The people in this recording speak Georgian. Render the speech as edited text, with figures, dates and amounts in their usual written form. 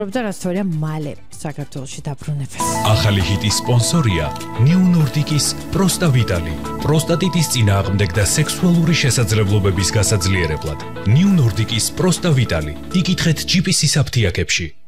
რასთორია მალე საქართველოში დაბრუნებას. ახალი ჰიტის სპონსორია New Nordic-ის პროსტავიტალი. პროსტატიტის წინააღმდეგ და სექსუალური შესაძლებლობების გასაძლიერებლად. New Nordic-ის პროსტავიტალი. იკითხეთ GPS-ის აფთიაქებში.